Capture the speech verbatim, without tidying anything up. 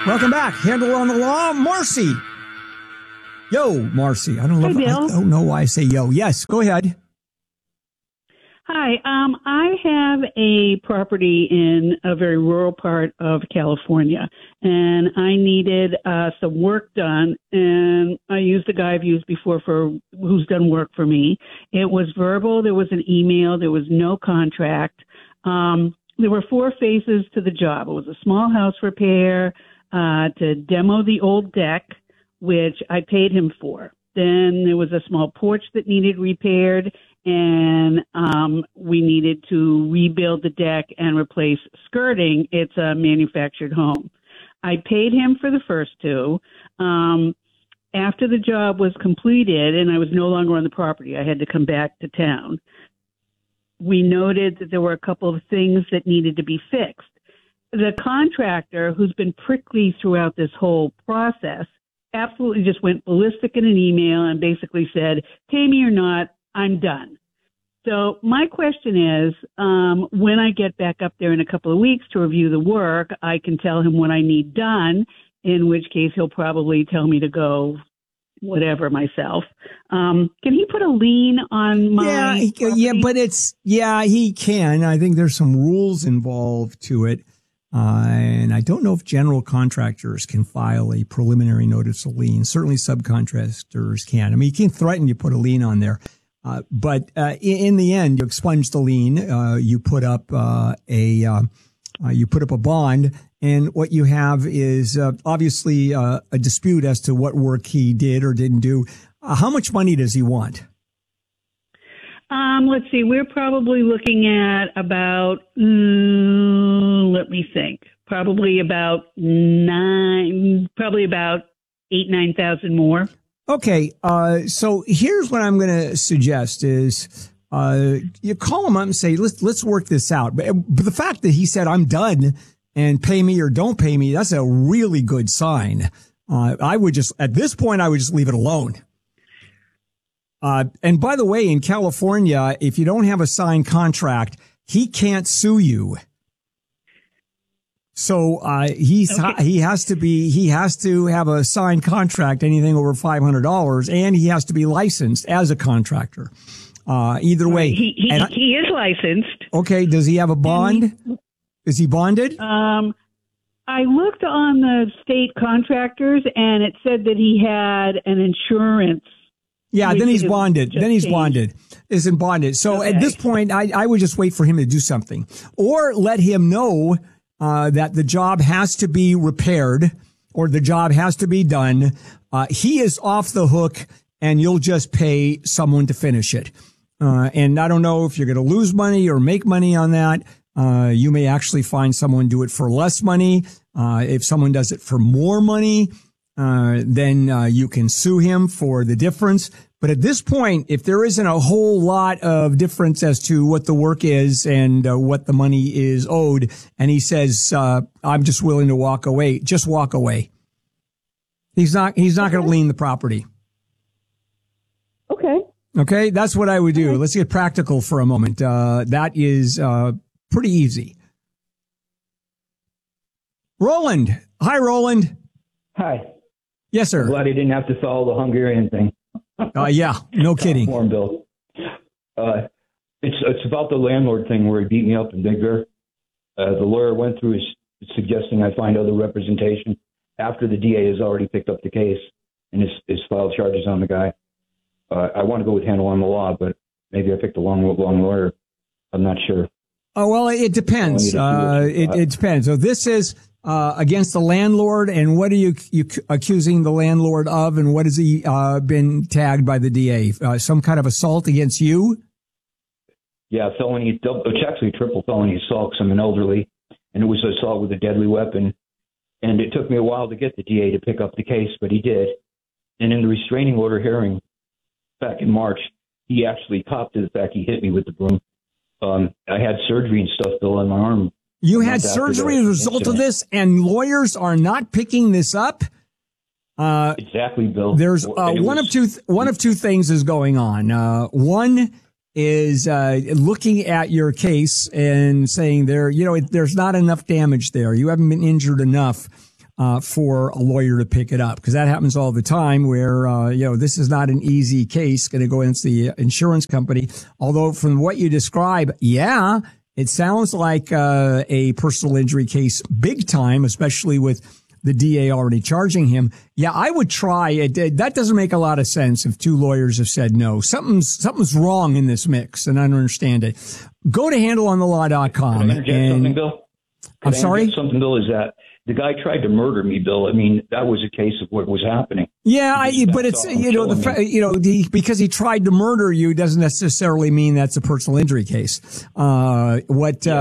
Welcome back. Handle on the Law, Marcy. Yo, Marcy. I don't know. Hey, if, I don't know why I say yo. Yes, go ahead. Hi. Um, I have a property in a very rural part of California, and I needed uh, some work done. And I used a guy I've used before for who's done work for me. It was verbal. There was an email. There was no contract. Um, there were four phases to the job. It was a small house repair, uh, to demo the old deck, which I paid him for. Then there was a small porch that needed repaired, and um, we needed to rebuild the deck and replace skirting. It's a manufactured home. I paid him for the first two. Um, after the job was completed and I was no longer on the property, I had to come back to town. We noted that there were a couple of things that needed to be fixed. The contractor, who's been prickly throughout this whole process, absolutely just went ballistic in an email and basically said, pay me or not, I'm done. So my question is, um, when I get back up there in a couple of weeks to review the work, I can tell him what I need done, in which case he'll probably tell me to go whatever myself. Um, can he put a lien on my Yeah, he, yeah, but it's, yeah, he can. I think there's some rules involved to it. Uh, and I don't know if general contractors can file a preliminary notice of lien. Certainly subcontractors can. I mean, you can't threaten you put a lien on there. Uh, but uh, in, in the end, you expunge the lien. Uh, you put up uh, a uh, uh, you put up a bond, and what you have is uh, obviously uh, a dispute as to what work he did or didn't do. Uh, how much money does he want? Um, let's see. We're probably looking at about, mm, let me think, probably about nine, probably about eight, nine thousand more. Okay. Uh, so here's what I'm going to suggest is, uh, you call him up and say, let's, let's work this out. But, but the fact that he said, I'm done and pay me or don't pay me, that's a really good sign. Uh, I would just, at this point, I would just leave it alone. Uh, and by the way, in California, if you don't have a signed contract, he can't sue you. So, uh, he's, okay. he has to be, he has to have a signed contract, anything over five hundred dollars, and he has to be licensed as a contractor. Uh, either way. He, he, I, he is licensed. Okay. Does he have a bond? He, is he bonded? Um, I looked on the state contractors and it said that he had an insurance. Yeah, then he's bonded. Then he's bonded. Isn't bonded. So okay. At this point, I, I would just wait for him to do something, or let him know uh, that the job has to be repaired or the job has to be done. Uh, he is off the hook, and you'll just pay someone to finish it. Uh, and I don't know if you're going to lose money or make money on that. Uh, you may actually find someone do it for less money. Uh, if someone does it for more money, Uh, then uh, you can sue him for the difference. But at this point, if there isn't a whole lot of difference as to what the work is and uh, what the money is owed, and he says, uh, I'm just willing to walk away, just walk away. He's not, he's not okay. going to lien the property. Okay. Okay. That's what I would do. Okay. Let's get practical for a moment. Uh, that is uh, pretty easy. Roland. Hi, Roland. Hi. Yes, sir. I'm glad he didn't have to follow the Hungarian thing. Uh, yeah, no kidding. Form bill. Uh, it's it's about the landlord thing where he beat me up in Big Bear. Uh, the lawyer went through his suggesting I find other representation after the D A has already picked up the case and has, has filed charges on the guy. Uh, I want to go with handle on the law, but maybe I picked the wrong, wrong lawyer. I'm not sure. Oh, well, it depends. Uh, it, it depends. So this is uh, against the landlord, and what are you, you accusing the landlord of, and what has he uh, been tagged by the D A? Uh, some kind of assault against you? Yeah, felony. It's actually triple felony assault because I'm an elderly, and it was assault with a deadly weapon. And it took me a while to get the D A to pick up the case, but he did. And in the restraining order hearing back in March, he actually copped to the fact he hit me with the broom. Um, I had surgery and stuff still on my arm. You had surgery as a result of this, and lawyers are not picking this up? Uh, exactly, Bill. There's uh, one was, of two th- one of two things is going on. Uh, one is uh, looking at your case and saying there, you know, it, there's not enough damage there. You haven't been injured enough. uh, for a lawyer to pick it up, because that happens all the time where, uh, you know, this is not an easy case going to go against the insurance company. Although from what you describe, yeah, it sounds like uh, a personal injury case big time, especially with the D A already charging him. Yeah, I would try it. That doesn't make a lot of sense if two lawyers have said no. Something's something's wrong in this mix, and I don't understand it. Go to handle on the law dot com. Can I interject and, something, Bill? Can I'm I sorry? interject something, Bill, is that the guy tried to murder me, Bill. I mean, that was a case of what was happening. Yeah, I, but it's, you know, the, you know, the, because he tried to murder you doesn't necessarily mean that's a personal injury case. Uh, what, uh,